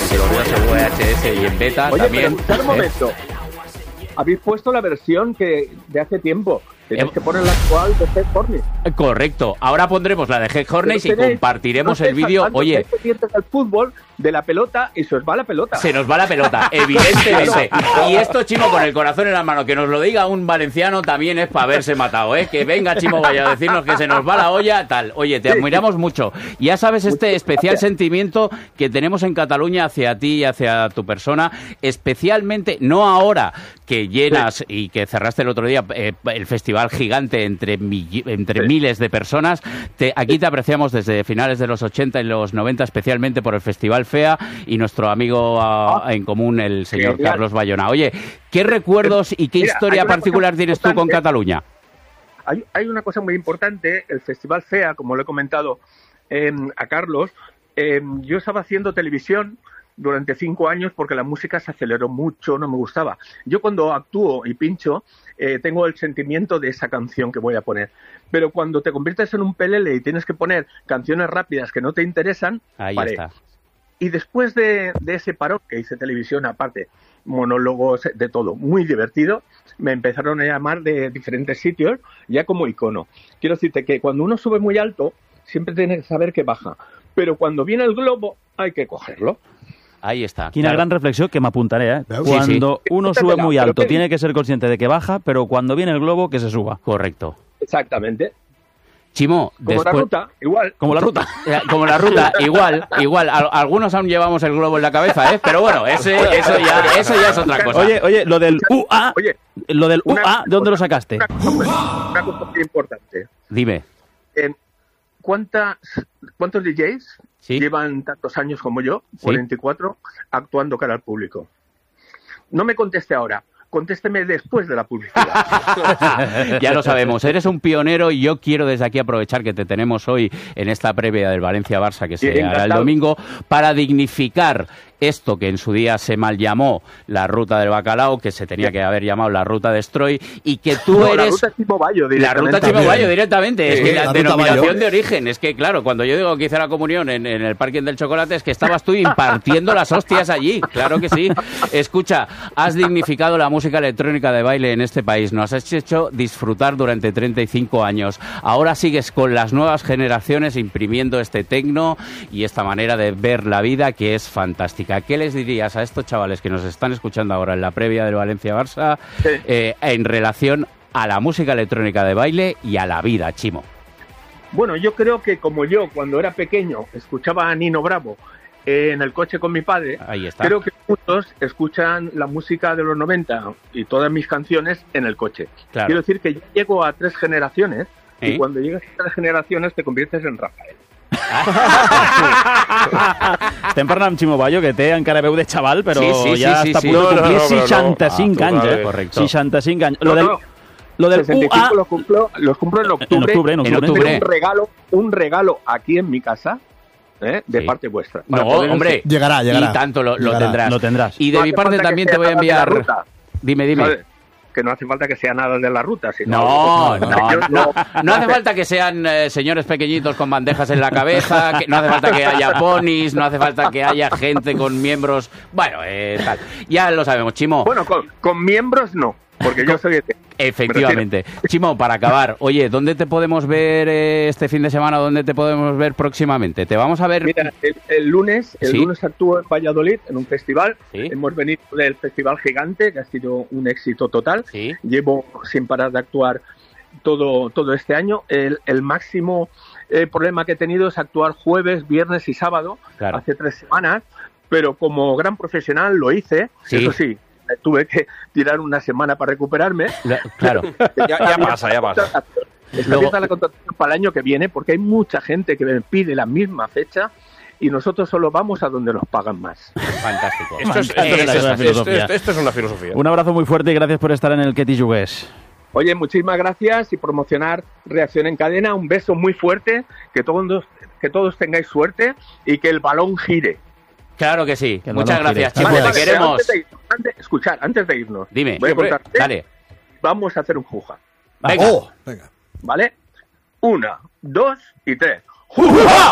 que los veo en VHS y en beta. Oye, también. Pero, un momento. Habéis puesto la versión que de hace tiempo. Tenéis que poner la actual de Head Hornets. Correcto. Ahora pondremos la de Head Hornets y compartiremos el vídeo. Oye, pendientes del fútbol, de la pelota, y se os va la pelota. Se nos va la pelota, evidentemente. Y esto, Chimo, con el corazón en la mano, que nos lo diga un valenciano también es para haberse matado, ¿eh? Que venga Chimo Bayo a decirnos que se nos va la olla, tal. Oye, te admiramos mucho. Ya sabes este especial sentimiento que tenemos en Cataluña hacia ti y hacia tu persona, especialmente, no ahora que llenas y que cerraste el otro día el festival gigante entre miles de personas. Aquí te apreciamos desde finales de los 80 y los 90, especialmente por el Festival FEA y nuestro amigo en común, el señor Carlos Bayona. Oye, ¿qué recuerdos y qué historia particular tienes tú con Cataluña? Hay una cosa muy importante, el Festival FEA, como le he comentado a Carlos, yo estaba haciendo televisión durante 5 años porque la música se aceleró mucho, no me gustaba. Yo cuando actúo y pincho, tengo el sentimiento de esa canción que voy a poner. Pero cuando te conviertes en un pelele y tienes que poner canciones rápidas que no te interesan, ahí paré. Está. Y después de ese parón que hice televisión, aparte, monólogos, de todo, muy divertido, me empezaron a llamar de diferentes sitios, ya como icono. Quiero decirte que cuando uno sube muy alto, siempre tienes que saber que baja. Pero cuando viene el globo, hay que cogerlo. Ahí está. Aquí una gran reflexión que me apuntaré, ¿eh? Cuando uno sube muy alto, tiene que ser consciente de que baja, pero cuando viene el globo, que se suba. Correcto. Exactamente. Chimo, como la ruta, igual. Como la ruta. Como la ruta, igual. Algunos aún llevamos el globo en la cabeza, ¿eh? Pero bueno, eso ya es otra cosa. Oye, lo del UA, ¿de dónde lo sacaste? Una cosa muy importante. Dime. ¿Cuántos DJs llevan tantos años como yo, 44, actuando cara al público? No me conteste ahora. Contésteme después de la publicidad. Ya lo sabemos, eres un pionero y yo quiero desde aquí aprovechar que te tenemos hoy en esta previa del Valencia-Barça que se hará el domingo para dignificar esto que en su día se mal llamó la ruta del bacalao, que se tenía que haber llamado la ruta de Stroy, y que tú eres... La ruta Chimo Bayo directamente. La ruta Chimo Bayo directamente, es que la denominación de origen, es que claro, cuando yo digo que hice la comunión en el Parking del Chocolate, es que estabas tú impartiendo las hostias allí, claro que sí. Escucha, has dignificado la música electrónica de baile en este país, nos has hecho disfrutar durante 35 años, ahora sigues con las nuevas generaciones imprimiendo este tecno y esta manera de ver la vida que es fantástica. ¿Qué les dirías a estos chavales que nos están escuchando ahora en la previa del Valencia-Barça en relación a la música electrónica de baile y a la vida, Chimo? Bueno, yo creo que como yo, cuando era pequeño, escuchaba a Nino Bravo en el coche con mi padre, creo que muchos escuchan la música de los 90 y todas mis canciones en el coche. Claro. Quiero decir que yo llego a 3 generaciones y cuando llegas a 3 generaciones te conviertes en Rafael. Estem parlant amb Ximo Bayo, que té encara veu de xaval, però ja està a punt de complir 65 anys, eh? Correcto. 65 anys. Lo del 65 los cumplo en octubre. En octubre. Un regalo aquí en mi casa, de parte vuestra. No, hombre. Llegará. Y tanto lo tendrás. Lo tendrás. Y de mi parte también te voy a enviar... Dime. ¿Sabes? Que no hace falta que sea nada de la ruta, sino... No hace falta que sean señores pequeñitos con bandejas en la cabeza, que no hace falta que haya ponis, no hace falta que haya gente con miembros... Bueno, tal. Ya lo sabemos, Chimo. Bueno, con miembros no, porque yo soy... Efectivamente. Chimo, para acabar, oye, ¿dónde te podemos ver este fin de semana? ¿Dónde te podemos ver próximamente? ¿Te vamos a ver...? Mira, el lunes actúo en Valladolid en un festival. Hemos venido del Festival Gigante, que ha sido un éxito total. Llevo sin parar de actuar todo este año. El máximo problema que he tenido es actuar jueves, viernes y sábado, hace 3 semanas, pero como gran profesional lo hice, eso sí. Tuve que tirar una semana para recuperarme. Claro. ya pasa. Empieza la contratación para el año que viene, porque hay mucha gente que me pide la misma fecha y nosotros solo vamos a donde nos pagan más. Fantástico. Esto es una filosofía. Un abrazo muy fuerte y gracias por estar en el Que T'hi Jugués. Oye, muchísimas gracias y promocionar Reacción en Cadena. Un beso muy fuerte, que todos tengáis suerte y que el balón gire. Claro que sí. Muchas gracias, Chimo. Te queremos. Antes de irnos. Dime. Voy a contarte. Dale. Vamos a hacer un juja. Venga. Venga. ¿Vale? 1, 2 y 3.